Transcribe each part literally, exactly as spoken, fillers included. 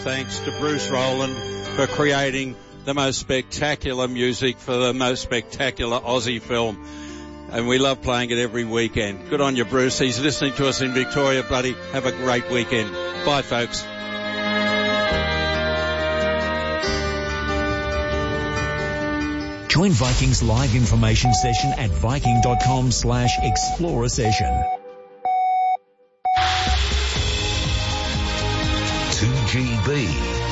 Thanks to Bruce Rowland for creating the most spectacular music for the most spectacular Aussie film. And we love playing it every weekend. Good on you, Bruce. He's listening to us in Victoria, buddy. Have a great weekend. Bye, folks. Join Viking's live information session at viking.com slash explorer session. two G B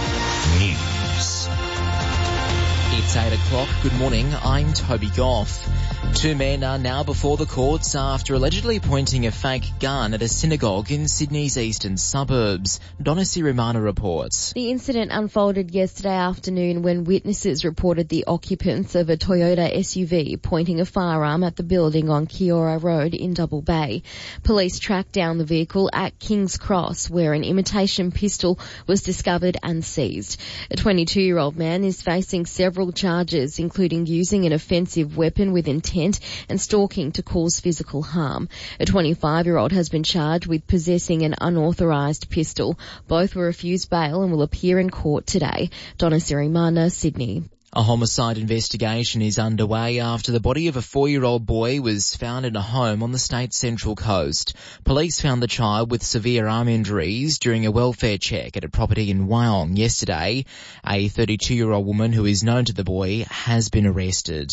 News. It's eight o'clock. Good morning. I'm Toby Goff. Two men are now before the courts after allegedly pointing a fake gun at a synagogue in Sydney's eastern suburbs. Donna Sirimana reports. The incident unfolded yesterday afternoon when witnesses reported the occupants of a Toyota S U V pointing a firearm at the building on Kiora Road in Double Bay. Police tracked down the vehicle at King's Cross, where an imitation pistol was discovered and seized. A twenty-two-year-old man is facing several charges, including using an offensive weapon with intent and stalking to cause physical harm. A twenty-five-year-old has been charged with possessing an unauthorised pistol. Both were refused bail and will appear in court today. Donna Sirimana, Sydney. A homicide investigation is underway after the body of a four-year-old boy was found in a home on the state's central coast. Police found the child with severe arm injuries during a welfare check at a property in Wyong yesterday. A thirty-two-year-old woman who is known to the boy has been arrested.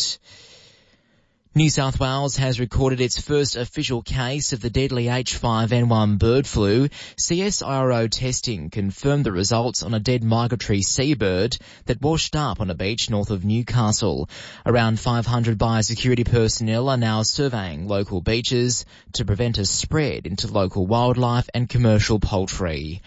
New South Wales has recorded its first official case of the deadly H five N one bird flu. C S I R O testing confirmed the results on a dead migratory seabird that washed up on a beach north of Newcastle. Around five hundred biosecurity personnel are now surveying local beaches to prevent a spread into local wildlife and commercial poultry.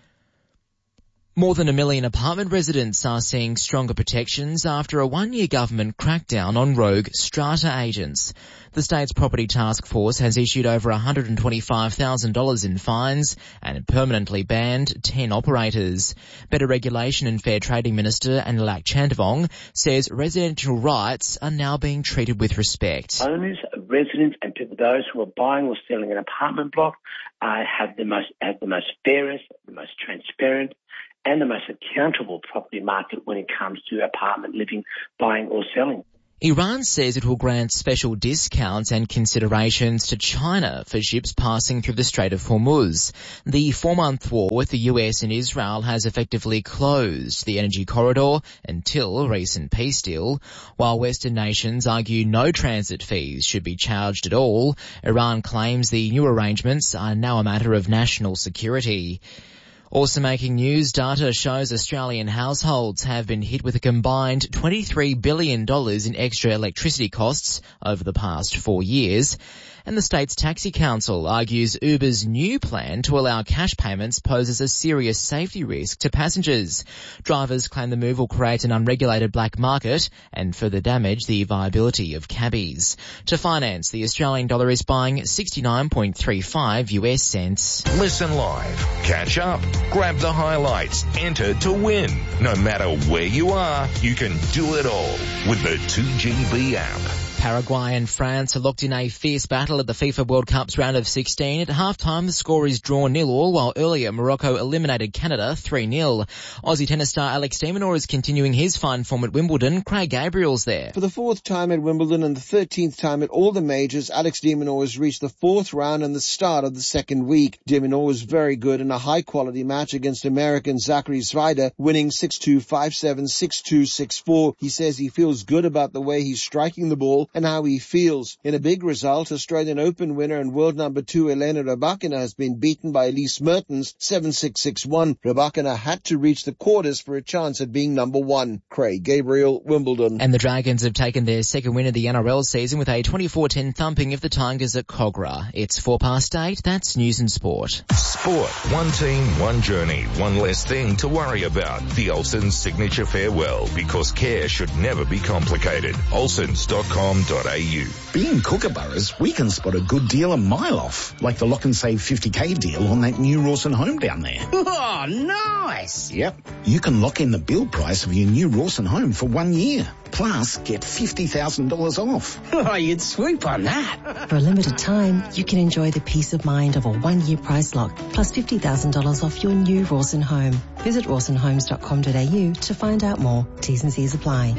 More than a million apartment residents are seeing stronger protections after a one-year government crackdown on rogue strata agents. The state's property task force has issued over one hundred twenty-five thousand dollars in fines and permanently banned ten operators. Better Regulation and Fair Trading Minister Anilak Chandavong says residential rights are now being treated with respect. Owners, residents and people, those who are buying or selling an apartment block uh, have the most, have the most fairest, the most transparent and the most accountable property market when it comes to apartment living, buying or selling. Iran says it will grant special discounts and considerations to China for ships passing through the Strait of Hormuz. The four-month war with the U S and Israel has effectively closed the energy corridor until a recent peace deal. While Western nations argue no transit fees should be charged at all, Iran claims the new arrangements are now a matter of national security. Also making news, data shows Australian households have been hit with a combined twenty-three billion dollars in extra electricity costs over the past four years. And the state's taxi council argues Uber's new plan to allow cash payments poses a serious safety risk to passengers. Drivers claim the move will create an unregulated black market and further damage the viability of cabbies. To finance, the Australian dollar is buying sixty-nine point three five U S cents. Listen live, catch up, grab the highlights, enter to win. No matter where you are, you can do it all with the two G B app. Paraguay and France are locked in a fierce battle at the FIFA World Cup's round of sixteen. At half-time, the score is drawn nil all, while earlier Morocco eliminated Canada three nil. Aussie tennis star Alex de Minaur is continuing his fine form at Wimbledon. Craig Gabriel's there. For the fourth time at Wimbledon and the thirteenth time at all the majors, Alex de Minaur has reached the fourth round and the start of the second week. De Minaur was very good in a high-quality match against American Zachary Zwider, winning six two, five seven, six two, six four. He says he feels good about the way he's striking the ball and how he feels. In a big result, Australian Open winner and world number two Elena Rybakina has been beaten by Elise Mertens seven six, six one. Rybakina had to reach the quarters for a chance at being number one. Craig Gabriel, Wimbledon. And the Dragons have taken their second win of the N R L season with a twenty-four ten thumping of the Tigers at Cogra. It's four past eight. That's News and Sport. Sport. One team, one journey, one less thing to worry about. The Olsen's signature farewell, because care should never be complicated. olsens dot com com dot a u. Being Kookaburras, we can spot a good deal a mile off, like the Lock and Save fifty K deal on that new Rawson home down there. Oh, nice! Yep. You can lock in the build price of your new Rawson home for one year. Plus, get fifty thousand dollars off. Oh, you'd swoop on that. For a limited time, you can enjoy the peace of mind of a one-year price lock, plus fifty thousand dollars off your new Rawson home. Visit rawson homes dot com dot a u to find out more. T's and C's apply.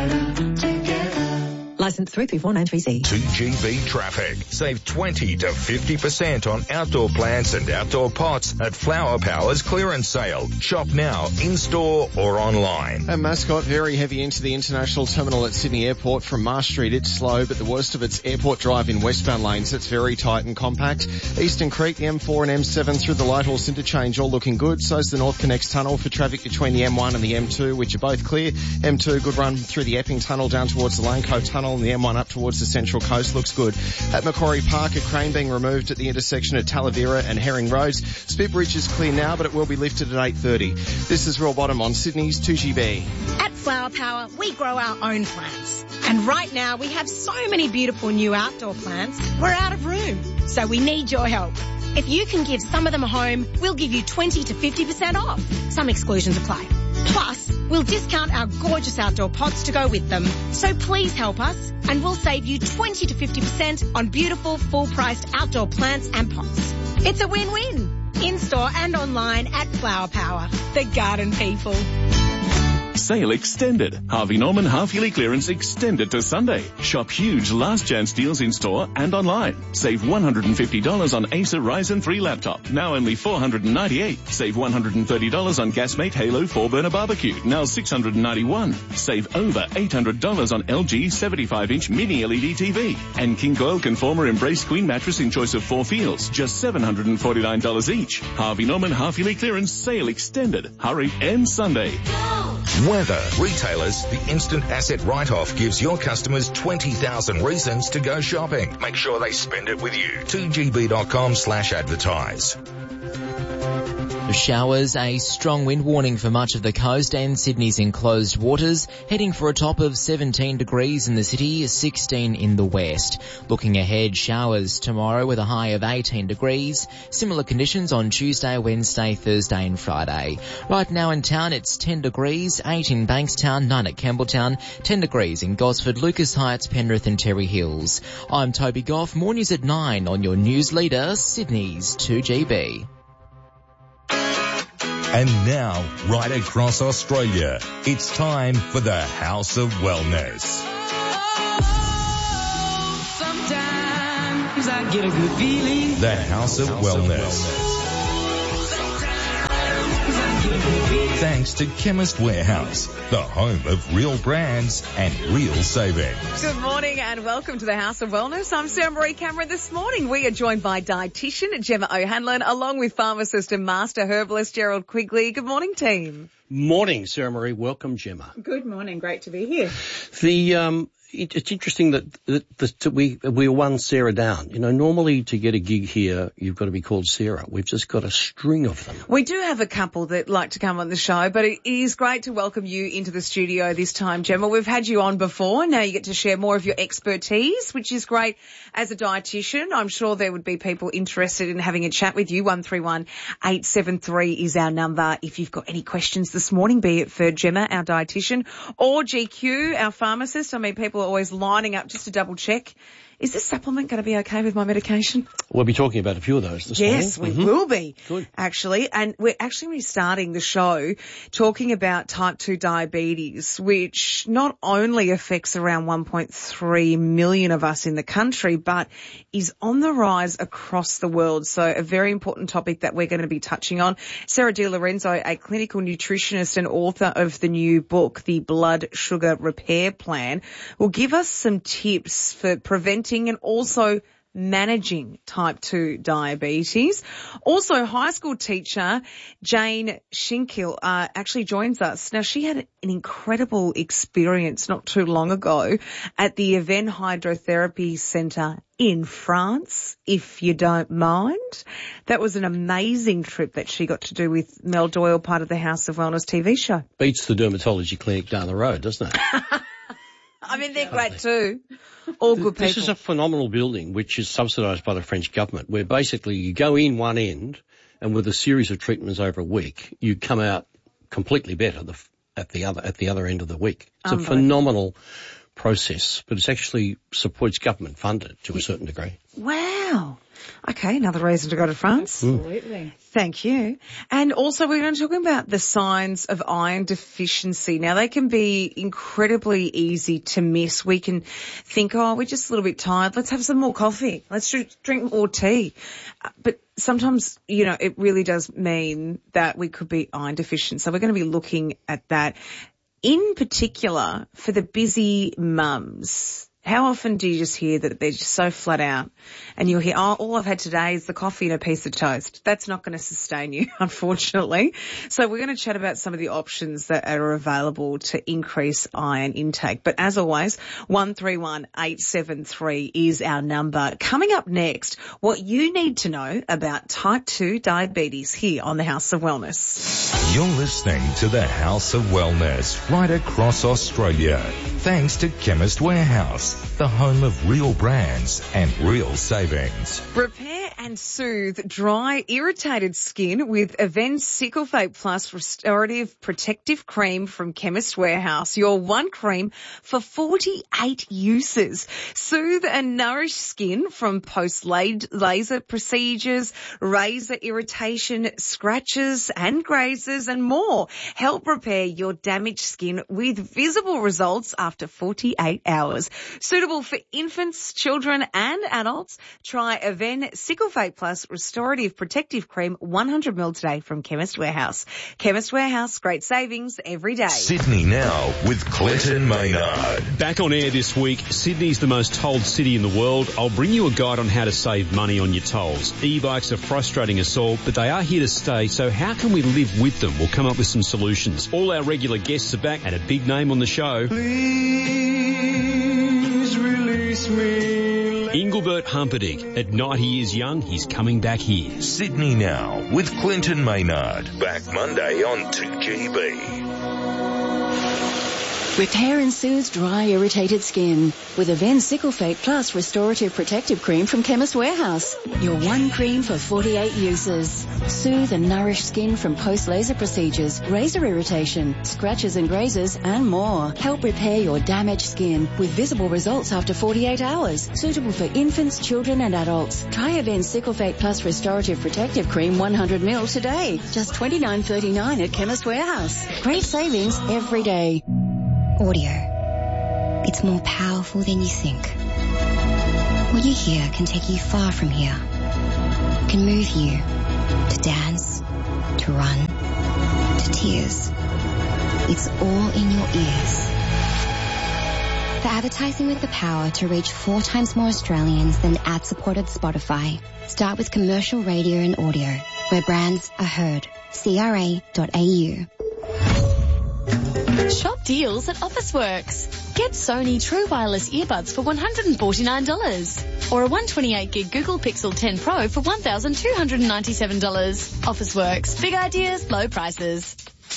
Licence three three four nine three C. two G B traffic. Save twenty to fifty percent on outdoor plants and outdoor pots at Flower Power's clearance sale. Shop now, in-store or online. And Mascot, very heavy into the international terminal at Sydney Airport from Marsh Street. It's slow, but the worst of it's Airport Drive in westbound lanes. It's very tight and compact. Eastern Creek, the M four and M seven through the Lighthorse interchange all looking good. So's the North Connects tunnel for traffic between the M one and the M two, which are both clear. M two, good run through the Epping tunnel down towards the Lane Cove tunnel, and the M one up towards the Central Coast looks good. At Macquarie Park, a crane being removed at the intersection at Talavera and Herring Roads. Spit Bridge is clear now, but it will be lifted at eight thirty. This is Real Bottom on Sydney's two G B. At Flower Power, we grow our own plants. And right now, we have so many beautiful new outdoor plants, we're out of room. So we need your help. If you can give some of them a home, we'll give you twenty to fifty percent off. Some exclusions apply. Plus, we'll discount our gorgeous outdoor pots to go with them. So please help us, and we'll save you twenty to fifty percent on beautiful, full-priced outdoor plants and pots. It's a win-win. In-store and online at Flower Power, the garden people. Sale extended. Harvey Norman half-yearly clearance extended to Sunday. Shop huge last chance deals in store and online. Save one hundred fifty dollars on Acer Ryzen three laptop, now only four hundred ninety-eight dollars. Save one hundred thirty dollars on Gasmate Halo four burner barbecue, now six hundred ninety-one dollars. Save over eight hundred dollars on L G seventy-five inch mini L E D T V. And King Coil Conformer Embrace Queen mattress in choice of four feels, just seven hundred forty-nine dollars each. Harvey Norman half-yearly clearance sale extended. Hurry, ends Sunday. Weather. Retailers, the instant asset write-off gives your customers twenty thousand reasons to go shopping. Make sure they spend it with you. two G B dot com slash advertise. Showers, a strong wind warning for much of the coast and Sydney's enclosed waters, heading for a top of seventeen degrees in the city, sixteen in the west. Looking ahead, showers tomorrow with a high of eighteen degrees. Similar conditions on Tuesday, Wednesday, Thursday and Friday. Right now in town it's ten degrees, eight in Bankstown, nine at Campbelltown, ten degrees in Gosford, Lucas Heights, Penrith and Terry Hills. I'm Toby Goff, more news at nine on your news leader, Sydney's two G B. And now, right across Australia, it's time for the House of Wellness. Sometimes I get a good feeling. The House of Wellness. Thanks to Chemist Warehouse, the home of real brands and real savings. Good morning and welcome to the House of Wellness. I'm Sarah Marie Cameron. This morning we are joined by dietitian Gemma O'Hanlon along with pharmacist and master herbalist Gerald Quigley. Good morning, team. Morning, Sarah Marie. Welcome, Gemma. Good morning. Great to be here. The um, it, it's interesting that, that, that we we one Sarah down. You know, normally to get a gig here, you've got to be called Sarah. We've just got a string of them. We do have a couple that like to come on the show, but it is great to welcome you into the studio this time, Gemma. We've had you on before. Now you get to share more of your expertise, which is great as a dietitian. I'm sure there would be people interested in having a chat with you. one three one, eight seven three is our number. If you've got any questions this morning, be it for Gemma, our dietitian, or G Q, our pharmacist. I mean, people are always lining up just to double check. Is this supplement going to be okay with my medication? We'll be talking about a few of those this morning. Yes, we mm-hmm. will be, Good. actually. And we're actually restarting the show talking about type two diabetes, which not only affects around one point three million of us in the country, but is on the rise across the world. So a very important topic that we're going to be touching on. Sarah Di Lorenzo, a clinical nutritionist and author of the new book, The Blood Sugar Repair Plan, will give us some tips for preventing and also managing type two diabetes. Also, high school teacher Jane Shinkill uh, actually joins us. Now, she had an incredible experience not too long ago at the Aven Hydrotherapy Centre in France, if you don't mind. That was an amazing trip that she got to do with Mel Doyle, part of the House of Wellness T V show. Beats the dermatology clinic down the road, doesn't it? I mean, they're great too. All good people. This is a phenomenal building which is subsidised by the French government, where basically you go in one end and with a series of treatments over a week, you come out completely better the, at the other at the other end of the week. It's a phenomenal process, but it's actually supports government funded to a certain degree. Wow. Okay, another reason to go to France. Absolutely. Thank you. And also we're going to talk about the signs of iron deficiency. Now they can be incredibly easy to miss. We can think, oh, we're just a little bit tired. Let's have some more coffee. Let's drink more tea. But sometimes, you know, it really does mean that we could be iron deficient. So we're going to be looking at that. In particular, for the busy mums, how often do you just hear that they're just so flat out and you'll hear, oh, all I've had today is the coffee and a piece of toast. That's not going to sustain you, unfortunately. So we're going to chat about some of the options that are available to increase iron intake. But as always, one three one eight seven three is our number. Coming up next, what you need to know about type two diabetes here on the House of Wellness. You're listening to the House of Wellness right across Australia. Thanks to Chemist Warehouse, the home of real brands and real savings. Repair and soothe dry, irritated skin with Aven Cyclofate Plus Restorative Protective Cream from Chemist Warehouse. Your one cream for forty-eight uses. Soothe and nourish skin from post-laser procedures, razor irritation, scratches and grazes and more. Help repair your damaged skin with visible results after forty-eight hours. Suitable for infants, children and adults. Try Aven Cyclofate Plus Restorative Protective Cream one hundred milliliters today from Chemist Warehouse. Chemist Warehouse, great savings every day. Sydney Now with Clinton Maynard. Back on air this week, Sydney's the most tolled city in the world. I'll bring you a guide on how to save money on your tolls. E-bikes are frustrating us all, but they are here to stay, so how can we live with them? We'll come up with some solutions. All our regular guests are back and a big name on the show. Please release me. Engelbert Humperdinck. At ninety years young, he's coming back here. Sydney Now with Clinton Maynard. Back Monday on two G B. Repair and soothe dry, irritated skin with Aven Cyclofate Plus Restorative Protective Cream from Chemist Warehouse. Your one cream for forty-eight uses. Soothe and nourish skin from post-laser procedures, razor irritation, scratches and grazes and more. Help repair your damaged skin with visible results after forty-eight hours. Suitable for infants, children and adults. Try Aven Cyclofate Plus Restorative Protective Cream one hundred milliliters today. Just twenty-nine thirty-nine at Chemist Warehouse. Great savings every day. Audio. It's more powerful than you think. What you hear can take you far from here. Can move you to dance, to run, to tears. It's all in your ears. For advertising with the power to reach four times more Australians than ad-supported Spotify, start with commercial radio and audio, where brands are heard. C R A dot A U. Shop deals at Officeworks. Get Sony True Wireless earbuds for one hundred forty-nine dollars or a one twenty-eight gig Google Pixel ten Pro for one thousand two hundred ninety-seven dollars. Officeworks. Big ideas, low prices.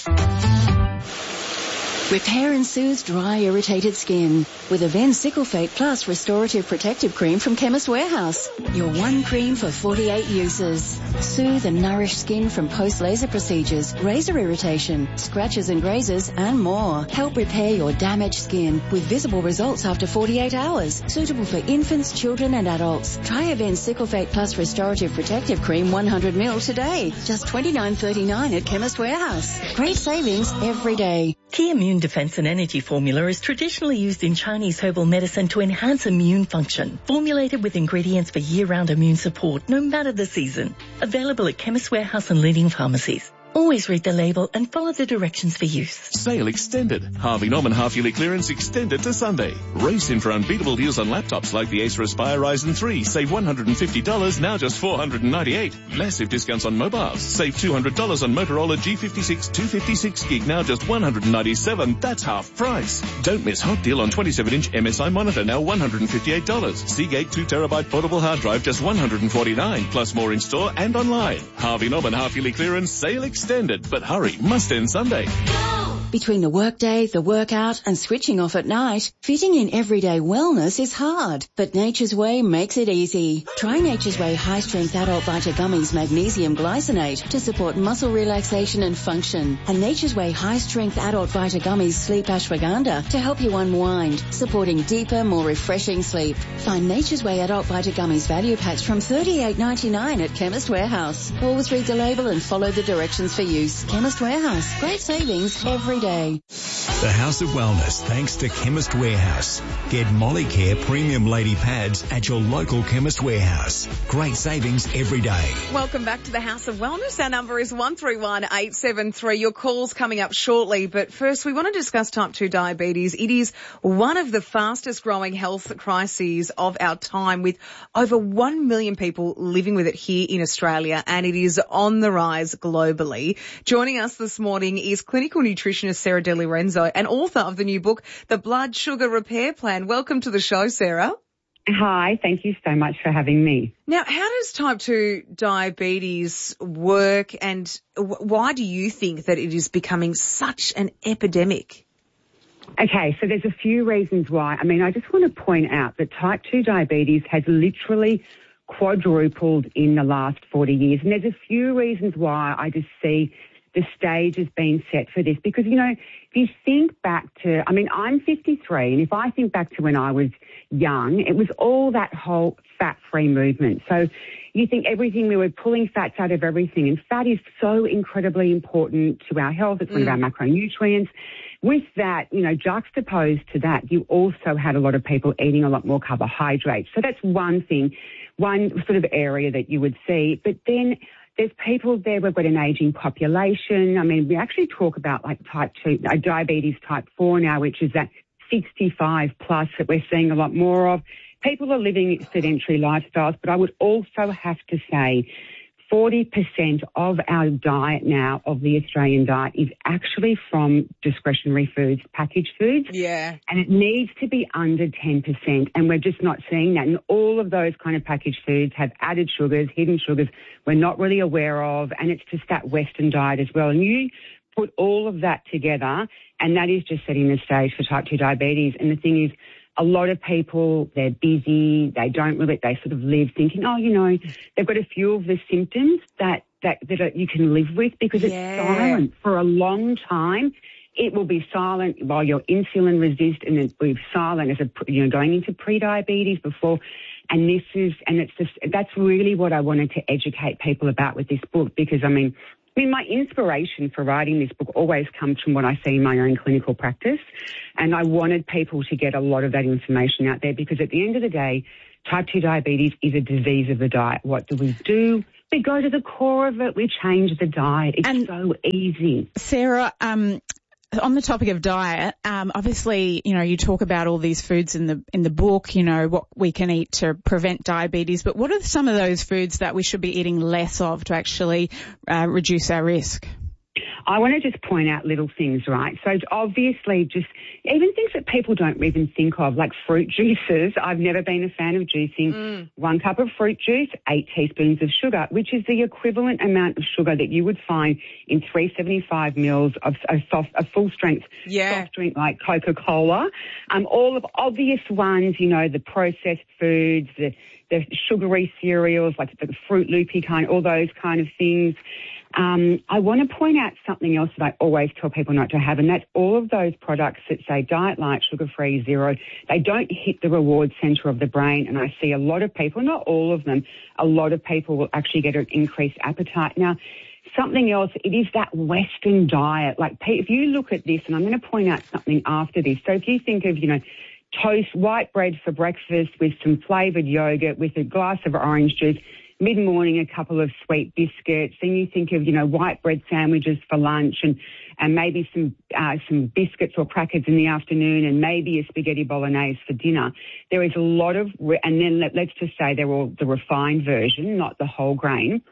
Repair and soothe dry, irritated skin with Aven Cyclofate Plus Restorative Protective Cream from Chemist Warehouse. Your one cream for forty-eight uses. Soothe and nourish skin from post-laser procedures, razor irritation, scratches and grazes and more. Help repair your damaged skin with visible results after forty-eight hours. Suitable for infants, children and adults. Try Aven Cyclofate Plus Restorative Protective Cream one hundred milliliters today. Just twenty-nine thirty-nine at Chemist Warehouse. Great savings every day. Key Immune Defense and Energy Formula is traditionally used in Chinese herbal medicine to enhance immune function. Formulated with ingredients for year-round immune support, no matter the season. Available at Chemist Warehouse and leading pharmacies. Always read the label and follow the directions for use. Sale extended. Harvey Norman half-yearly clearance extended to Sunday. Race in for unbeatable deals on laptops like the Acer Aspire Ryzen three. Save one hundred fifty dollars, now just four hundred ninety-eight dollars. Massive discounts on mobiles. Save two hundred dollars on Motorola G fifty-six two fifty-six gig, now just one hundred ninety-seven dollars. That's half price. Don't miss hot deal on twenty-seven inch M S I monitor, now one hundred fifty-eight dollars. Seagate two terabyte portable hard drive, just one hundred forty-nine dollars. Plus more in store and online. Harvey Norman half-yearly clearance, sale extended. But hurry, must end Sunday. Go! Between the workday, the workout and switching off at night, fitting in everyday wellness is hard. But Nature's Way makes it easy. Try Nature's Way High Strength Adult Vita Gummies Magnesium Glycinate to support muscle relaxation and function. And Nature's Way High Strength Adult Vita Gummies Sleep Ashwagandha to help you unwind, supporting deeper, more refreshing sleep. Find Nature's Way Adult Vita Gummies value packs from thirty-eight ninety-nine at Chemist Warehouse. Always read the label and follow the directions for use. Chemist Warehouse. Great savings every day. The House of Wellness, thanks to Chemist Warehouse. Get Molicare Premium Lady Pads at your local Chemist Warehouse. Great savings every day. Welcome back to the House of Wellness. Our number is one three one eight seven three. Your call's coming up shortly, but first we want to discuss type two diabetes. It is one of the fastest growing health crises of our time, with over one million people living with it here in Australia, and it is on the rise globally. Joining us this morning is clinical nutritionist Sarah De Lorenzo and author of the new book, The Blood Sugar Repair Plan. Welcome to the show, Sarah. Hi, thank you so much for having me. Now, how does type two diabetes work, and why do you think that it is becoming such an epidemic? Okay, so there's a few reasons why. I mean, I just want to point out that type two diabetes has literally quadrupled in the last forty years. And there's a few reasons why I just see the stage has been set for this. Because, you know, if you think back to, I mean, I'm fifty-three, and if I think back to when I was young, it was all that whole fat-free movement. So you think everything, we were pulling fats out of everything, and fat is so incredibly important to our health. It's one mm. of our macronutrients. With that, you know, juxtaposed to that, you also had a lot of people eating a lot more carbohydrates. So that's one thing, one sort of area that you would see. But then there's people there, we've got an ageing population. I mean, we actually talk about like type two, uh, diabetes type four now, which is that sixty-five plus that we're seeing a lot more of. People are living sedentary lifestyles, but I would also have to say forty percent of our diet now, of the Australian diet, is actually from discretionary foods, packaged foods. Yeah. And it needs to be under ten percent, and we're just not seeing that. And all of those kind of packaged foods have added sugars, hidden sugars we're not really aware of, and it's just that Western diet as well. And you put all of that together, and that is just setting the stage for type two diabetes. And the thing is, a lot of people, they're busy, they don't really, they sort of live thinking, oh, you know, they've got a few of the symptoms that, that, that you can live with, because it's Yeah. silent for a long time. It will be silent while you're insulin resist, and it will be silent as a, you know, going into pre-diabetes before. And this is, and it's just, that's really what I wanted to educate people about with this book, because I mean, I mean, my inspiration for writing this book always comes from what I see in my own clinical practice. And I wanted people to get a lot of that information out there, because at the end of the day, type two diabetes is a disease of the diet. What do we do? We go to the core of it. We change the diet. It's and so easy. Sarah, um, on the topic of diet, um, obviously, you know, you talk about all these foods in the in the book, you know, what we can eat to prevent diabetes, but what are some of those foods that we should be eating less of to actually uh, reduce our risk? I want to just point out little things, right? So obviously just even things that people don't even think of, like fruit juices. I've never been a fan of juicing. Mm. One cup of fruit juice, eight teaspoons of sugar, which is the equivalent amount of sugar that you would find in three hundred seventy-five mils of a, soft, a full-strength yeah. soft drink like Coca-Cola. Um, all of obvious ones, you know, the processed foods, the, the sugary cereals, like the Fruit Loopy kind, all those kind of things. Um, I want to point out something else that I always tell people not to have, and that's all of those products that say diet light, sugar-free, zero. They don't hit the reward centre of the brain, and I see a lot of people, not all of them, a lot of people will actually get an increased appetite. Now, something else, it is that Western diet. Like, if you look at this, and I'm going to point out something after this. So if you think of, you know, toast, white bread for breakfast with some flavoured yogurt, with a glass of orange juice, mid-morning, a couple of sweet biscuits. Then you think of, you know, white bread sandwiches for lunch, and, and maybe some uh, some biscuits or crackers in the afternoon, and maybe a spaghetti bolognese for dinner. There is a lot of, re- and then let, let's just say they're all the refined version, not the whole grain.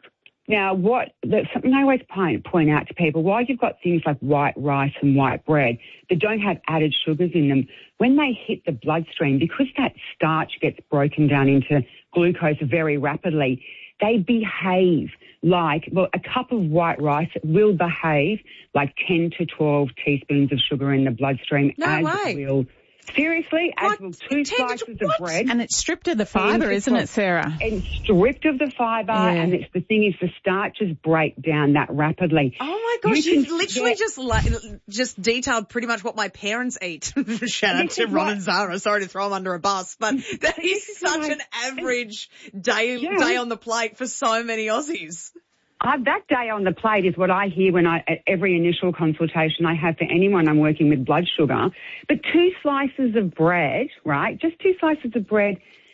Now, what the, something I always point, point out to people, while you've got things like white rice and white bread that don't have added sugars in them, when they hit the bloodstream, because that starch gets broken down into glucose very rapidly, they behave like, well, a cup of white rice will behave like ten to twelve teaspoons of sugar in the bloodstream. No as way. It will. Seriously, as will two slices of bread. And it's stripped of the fibre, isn't it, Sarah? It's stripped of the fibre, Yeah. and it's the thing is the starches break down that rapidly. Oh my gosh, You you've can literally get- just like, just detailed pretty much what my parents eat. Shout out This to is Ron what- and Zara. Sorry to throw them under a bus, but that is such an average day Yeah. day on the plate for so many Aussies. Uh, that day on the plate is what I hear when I, at every initial consultation I have for anyone I'm working with blood sugar. But two slices of bread, right, just two slices of bread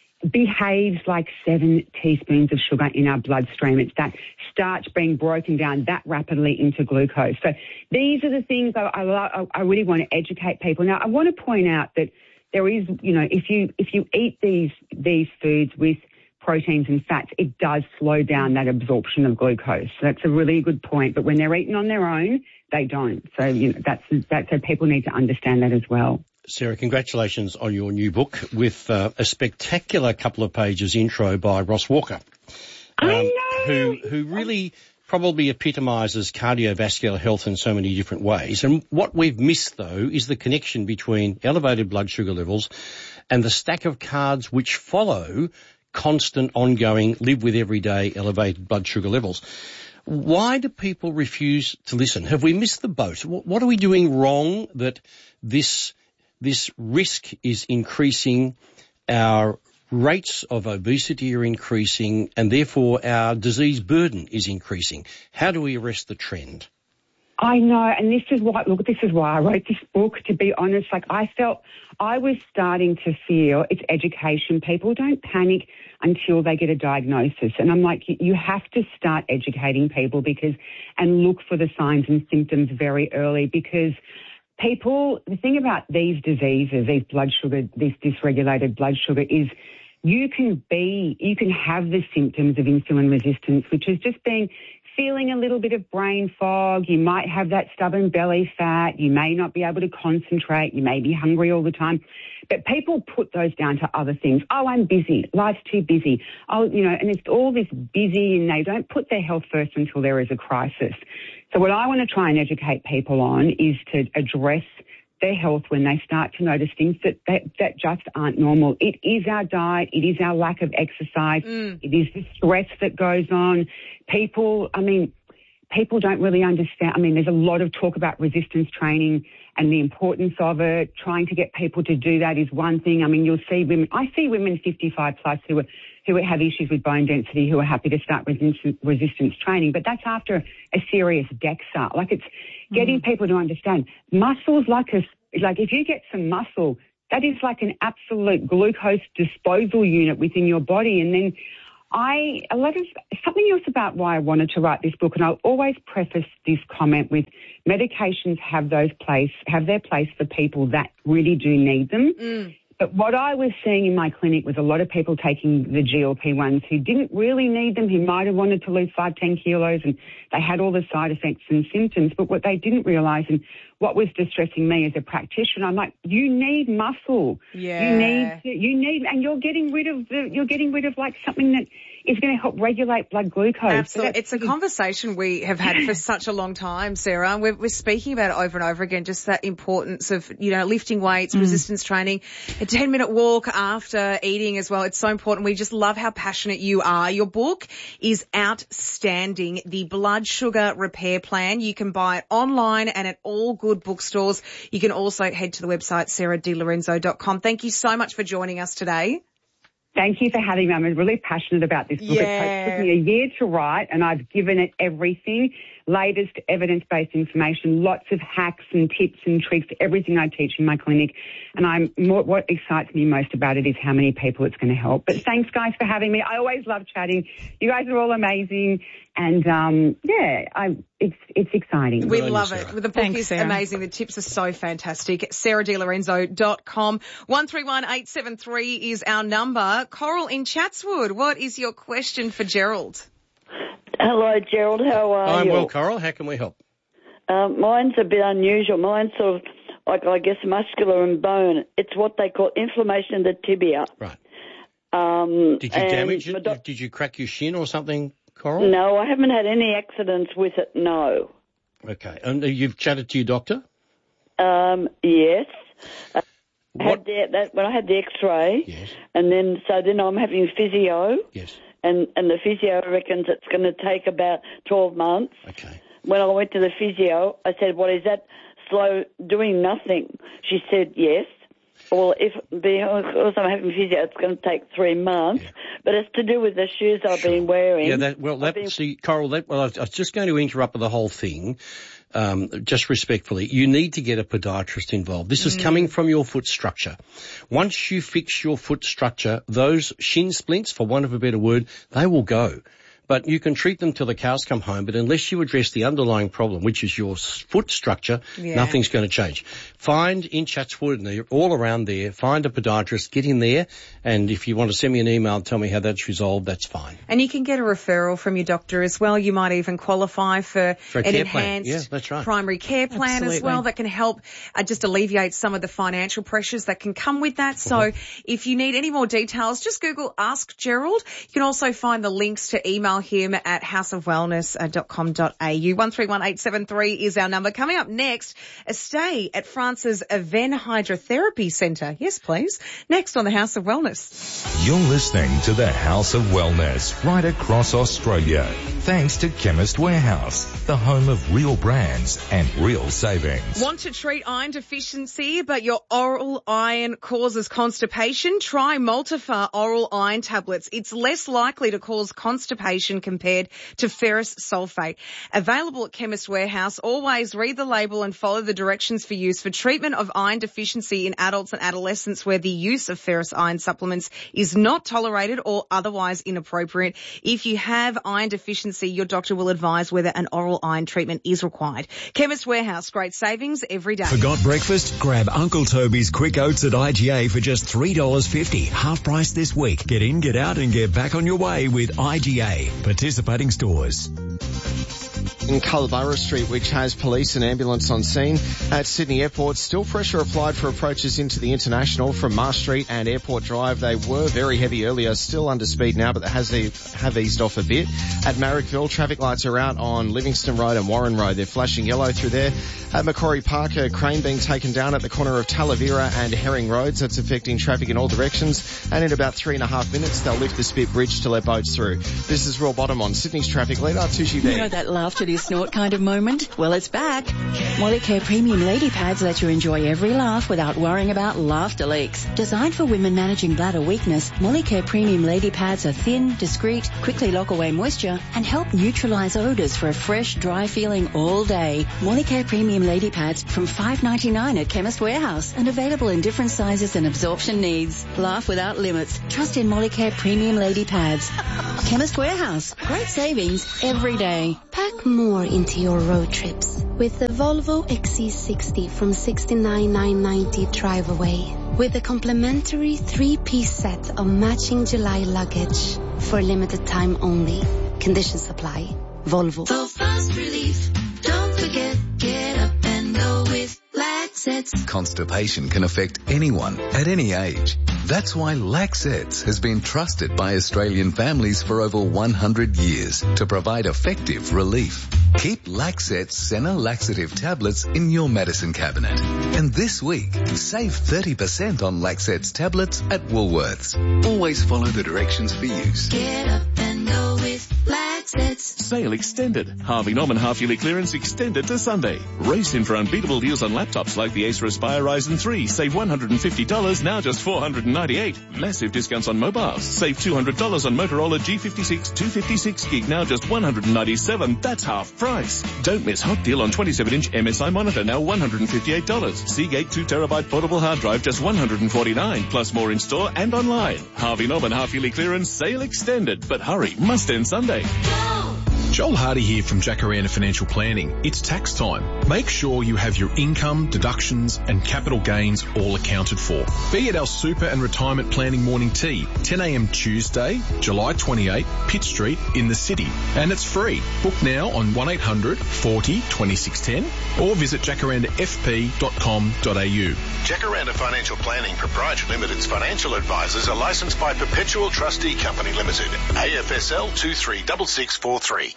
behaves like seven teaspoons of sugar in our bloodstream. It's that starch being broken down that rapidly into glucose. So these are the things I, I, I really want to educate people. Now, I want to point out that there is, you know, if you if you eat these these foods with proteins and fats, it does slow down that absorption of glucose. So that's a really good point. But when they're eaten on their own, they don't. So, you know, that's, that's so people need to understand that as well. Sarah, congratulations on your new book with uh, a spectacular couple of pages intro by Ross Walker. Um, I know. Who, who really probably epitomises cardiovascular health in so many different ways. And what we've missed, though, is the connection between elevated blood sugar levels and the stack of cards which follow constant, ongoing, live with everyday elevated blood sugar levels. Why do people refuse to listen? Have we missed the boat? What are we doing wrong that this this risk is increasing, our rates of obesity are increasing, and therefore our disease burden is increasing? How do we arrest the trend? I know, and this is why, look, this is why I wrote this book, to be honest. Like, I felt I was starting to feel it's education. People don't panic until they get a diagnosis. And I'm like, you, you have to start educating people because, and look for the signs and symptoms very early, because people, the thing about these diseases, these blood sugar, this dysregulated blood sugar is, you can be, you can have the symptoms of insulin resistance, which is just being, feeling a little bit of brain fog. You might have that stubborn belly fat. You may not be able to concentrate. You may be hungry all the time. But people put those down to other things. Oh, I'm busy. Life's too busy. Oh, you know, and it's all this busy, and they don't put their health first until there is a crisis. So what I want to try and educate people on is to address their health when they start to notice things that, that, that just aren't normal. It is our diet. It is our lack of exercise. Mm. It is the stress that goes on. People, I mean, people don't really understand. I mean, there's a lot of talk about resistance training and the importance of it. Trying to get people to do that is one thing. I mean, you'll see women, I see women fifty-five plus who are, who have issues with bone density who are happy to start resistance, resistance training, but that's after a serious DEXA. Like, it's getting mm. people to understand muscles like a, like if you get some muscle, that is like an absolute glucose disposal unit within your body. And then I, a lot of, something else about why I wanted to write this book, and I'll always preface this comment with medications have those place, have their place for people that really do need them. Mm. But what I was seeing in my clinic was a lot of people taking the G L P ones who didn't really need them, who might have wanted to lose five, ten kilos, and they had all the side effects and symptoms. But what they didn't realise, and what was distressing me as a practitioner, I'm like, you need muscle. Yeah. You need, you need, and you're getting rid of the, you're getting rid of like something that is going to help regulate blood glucose. Absolutely. So it's a conversation we have had for such a long time, Sarah. We're, we're speaking about it over and over again, just that importance of, you know, lifting weights, mm. resistance training, a ten minute walk after eating as well. It's so important. We just love how passionate you are. Your book is outstanding. The Blood Sugar Repair Plan. You can buy it online and at all good bookstores. You can also head to the website sarah di lorenzo dot com. Thank you so much for joining us today. Thank you for having me. I'm really passionate about this book. Yeah. It took me a year to write, and I've given it everything, latest evidence-based information, lots of hacks and tips and tricks, everything I teach in my clinic. And I'm more, what excites me most about it is how many people it's going to help. But thanks, guys, for having me. I always love chatting. You guys are all amazing. And, um, yeah, I, it's it's exciting. We love it. The book Thanks, is Sarah. Amazing. The tips are so fantastic. sarah di lorenzo dot com. one three one eight seven three is our number. Coral in Chatswood, what is your question for Gerald? Hello, Gerald. How are I'm you? well, Coral. How can we help? Um, mine's a bit unusual. Mine's sort of, like, I guess, muscular and bone. It's what they call inflammation in the tibia. Right. Um, Did you and damage it? doc- Did you crack your shin or something, Coral? No, I haven't had any accidents with it, no. Okay. And you've chatted to your doctor? Um, yes. Uh, What? Had the, that, when I had the X-ray, yes. and then so then I'm having physio. Yes. And, and the physio reckons it's going to take about twelve months. Okay. When I went to the physio, I said, "What is that? Slow doing nothing?" She said, "Yes." Well, if because I'm having physio, it's going to take three months. Yeah. But it's to do with the shoes I've sure. been wearing. Yeah. That, well, that, been... see, Coral. That, well, I was just going to interrupt with the whole thing. Um, just respectfully, you need to get a podiatrist involved. This is mm. coming from your foot structure. Once you fix your foot structure, those shin splints, for want of a better word, they will go. But you can treat them till the cows come home, but unless you address the underlying problem, which is your foot structure, yeah. nothing's going to change. Find in Chatswood and all around there, find a podiatrist, get in there, and if you want to send me an email and tell me how that's resolved, that's fine. And you can get a referral from your doctor as well. You might even qualify for, for an enhanced yeah, that's right. primary care plan Absolutely. as well that can help uh, just alleviate some of the financial pressures that can come with that. So mm-hmm. if you need any more details, just Google Ask Gerald. You can also find the links to email him at house of wellness dot com dot a u. one three one eight seven three is our number. Coming up next, a stay at France's Aven Hydrotherapy Centre. Yes, please. Next on the House of Wellness. You're listening to the House of Wellness right across Australia. Thanks to Chemist Warehouse, the home of real brands and real savings. Want to treat iron deficiency, but your oral iron causes constipation? Try Multifar oral iron tablets. It's less likely to cause constipation compared to ferrous sulfate. Available at Chemist Warehouse. Always read the label and follow the directions for use for treatment of iron deficiency in adults and adolescents where the use of ferrous iron supplements is not tolerated or otherwise inappropriate. If you have iron deficiency, your doctor will advise whether an oral iron treatment is required. Chemist Warehouse, great savings every day. Forgot breakfast? Grab Uncle Toby's Quick Oats at I G A for just three dollars fifty. Half price this week. Get in, get out and get back on your way with I G A. Participating stores. In Culburra Street, which has police and ambulance on scene. At Sydney Airport, still pressure applied for approaches into the International from Marsh Street and Airport Drive. They were very heavy earlier, still under speed now, but they has have eased off a bit. At Marrickville, traffic lights are out on Livingston Road and Warren Road. They're flashing yellow through there. At Macquarie Park, a crane being taken down at the corner of Talavera and Herring Roads. That's affecting traffic in all directions. And in about three and a half minutes, they'll lift the Spit Bridge to let boats through. This is Real Bottom on Sydney's traffic leader, Tushi B. You know that laugh to this snort kind of moment? Well, it's back. Molicare Premium Lady Pads let you enjoy every laugh without worrying about laughter leaks. Designed for women managing bladder weakness, Molicare Premium Lady Pads are thin, discreet, quickly lock away moisture, and help neutralize odors for a fresh, dry feeling all day. Molicare Premium Lady Pads from five dollars ninety-nine at Chemist Warehouse and available in different sizes and absorption needs. Laugh without limits. Trust in Molicare Premium Lady Pads. Chemist Warehouse. Great savings every day. Pack more into your road trips with the Volvo X C sixty from sixty-nine thousand nine hundred ninety dollars drive away with a complimentary three-piece set of matching July luggage for limited time only. Conditions apply. Volvo. For fast relief, don't forget, get up and go with Laxets. Constipation can affect anyone at any age. That's why Laxets has been trusted by Australian families for over one hundred years to provide effective relief. Keep Laxets Senna laxative tablets in your medicine cabinet. And this week, save thirty percent on Laxets tablets at Woolworths. Always follow the directions for use. Get up and go with Laxets. Sale extended. Harvey Norman half-yearly clearance extended to Sunday. Race in for unbeatable deals on laptops like the Acer Aspire Ryzen three. Save one hundred fifty dollars, now just four hundred ninety-eight dollars. Massive discounts on mobiles. Save two hundred dollars on Motorola G fifty-six two fifty-six gig, now just one hundred ninety-seven dollars. That's half price. Don't miss hot deal on twenty-seven inch M S I monitor, now one hundred fifty-eight dollars. Seagate two terabyte portable hard drive, just one hundred forty-nine dollars. Plus more in store and online. Harvey Norman half-yearly clearance sale extended. But hurry, must end Sunday. Go! Joel Hardy here from Jacaranda Financial Planning. It's tax time. Make sure you have your income, deductions and capital gains all accounted for. Be at our super and retirement planning morning tea, ten a.m. Tuesday, July twenty-eighth, Pitt Street in the city. And it's free. Book now on one eight hundred forty twenty-six ten or visit jacaranda f p dot com dot a u. Jacaranda Financial Planning Proprietary Limited's financial advisors are licensed by Perpetual Trustee Company Limited, A F S L two three six six four three.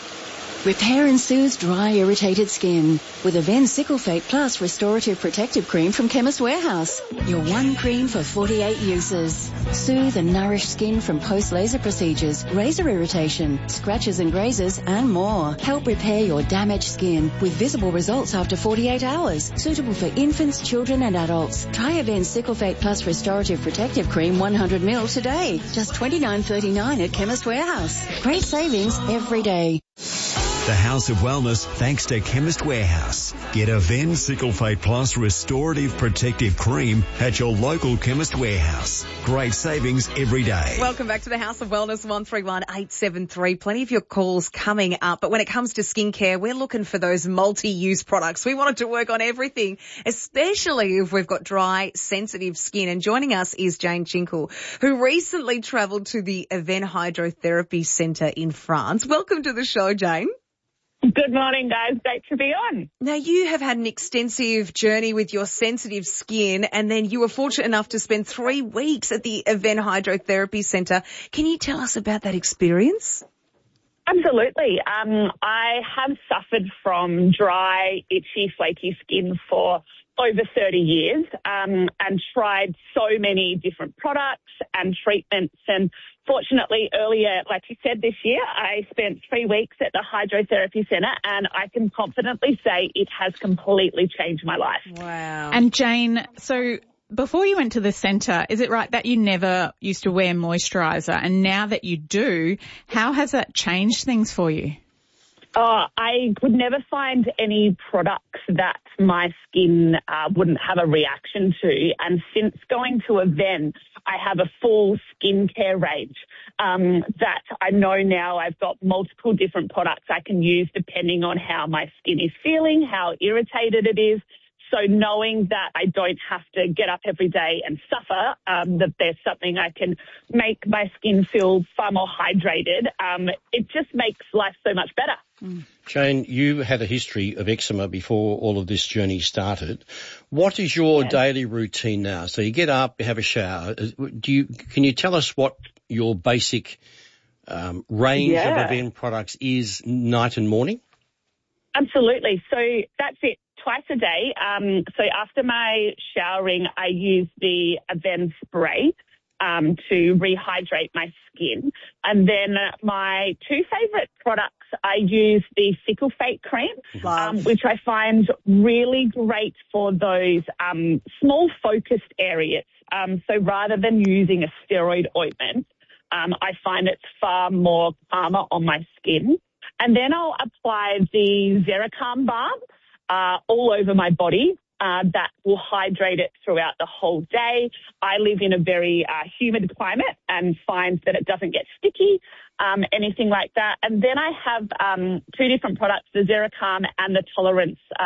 Repair and soothe dry, irritated skin with Aven Cyclefate Plus Restorative Protective Cream from Chemist Warehouse. Your one cream for forty-eight uses. Soothe and nourish skin from post-laser procedures, razor irritation, scratches and grazes, and more. Help repair your damaged skin with visible results after forty-eight hours. Suitable for infants, children, and adults. Try Aven Cyclefate Plus Restorative Protective Cream one hundred milliliters today. Just twenty-nine thirty-nine at Chemist Warehouse. Great savings every day. The House of Wellness thanks to Chemist Warehouse. Get Aven Cyclefate Plus Restorative Protective Cream at your local Chemist Warehouse. Great savings every day. Welcome back to the House of Wellness, one three one eight seven three. Plenty of your calls coming up. But when it comes to skincare, we're looking for those multi-use products. We wanted to work on everything, especially if we've got dry, sensitive skin. And joining us is Jane Chinkle, who recently travelled to the Aven Hydrotherapy Centre in France. Welcome to the show, Jane. Good morning, guys. Great to be on. Now, you have had an extensive journey with your sensitive skin, and then you were fortunate enough to spend three weeks at the Aven Hydrotherapy Centre. Can you tell us about that experience? Absolutely. Um, I have suffered from dry, itchy, flaky skin for over thirty years um, and tried so many different products and treatments. And fortunately, earlier, like you said, this year, I spent three weeks at the Hydrotherapy Centre, and I can confidently say it has completely changed my life. Wow. And Jane, so before you went to the centre, is it right that you never used to wear moisturiser, and now that you do, how has that changed things for you? Oh, I would never find any products that my skin uh, wouldn't have a reaction to. And since going to Aven, I have a full skincare range um, that I know now I've got multiple different products I can use depending on how my skin is feeling, how irritated it is. So knowing that I don't have to get up every day and suffer, um, that there's something I can make my skin feel far more hydrated, um, it just makes life so much better. Mm. Jane, you had a history of eczema before all of this journey started. What is your yeah. daily routine now? So you get up, you have a shower. Do you, can you tell us what your basic um, range yeah. of Aven products is night and morning? Absolutely. So that's it. Twice a day. Um, so after my showering, I use the Aven spray um, to rehydrate my skin. And then my two favourite products, I use the Cyclefate cream, um, which I find really great for those um, small focused areas. Um, so rather than using a steroid ointment, um, I find it's far more calmer on my skin. And then I'll apply the Xeracalm balm Uh, all over my body. Uh, that will hydrate it throughout the whole day. I live in a very uh, humid climate and find that it doesn't get sticky, um, anything like that. And then I have um, two different products, the Xeracalm and the Tolerance uh,